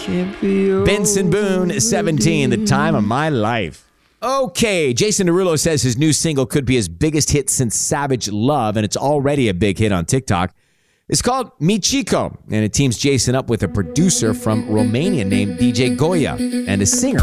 Benson Boone, 17, the time of my life. Okay, Jason Derulo says his new single could be his biggest hit since Savage Love, and it's already a big hit on TikTok. It's called Mi Chico, and it teams Jason up with a producer from Romania named DJ Goya and a singer